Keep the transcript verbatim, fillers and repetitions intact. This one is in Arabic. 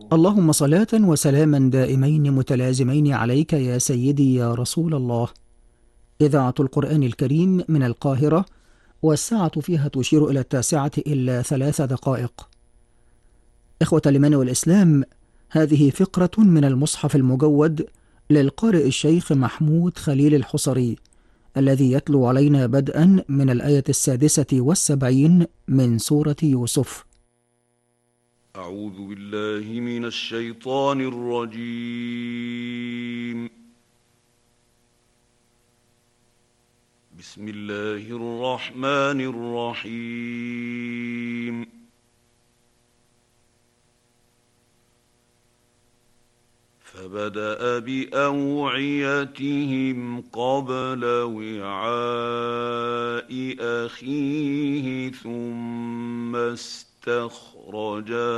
اللهم صلاة وسلاما دائمين متلازمين عليك يا سيدي يا رسول الله. إذاعة القرآن الكريم من القاهرة، والساعة فيها تشير إلى التاسعة إلا ثلاث دقائق. إخوة الإيمان والإسلام، هذه فقرة من المصحف المجود للقارئ الشيخ محمود خليل الحصري، الذي يتلو علينا بدءا من الآية السادسة والسبعين من سورة يوسف. أعوذ بالله من الشيطان الرجيم. بسم الله الرحمن الرحيم. فبدأ بأوعيتهم قبل وعاء أخيه ثم استخرجها